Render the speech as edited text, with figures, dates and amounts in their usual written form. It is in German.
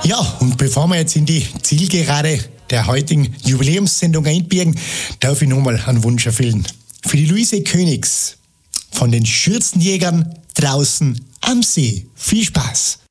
Ja, und bevor wir jetzt in die Zielgerade der heutigen Jubiläumssendung einbiegen, darf ich nochmal einen Wunsch erfüllen. Für die Luise Königs von den Schürzenjägern draußen am See. Viel Spaß!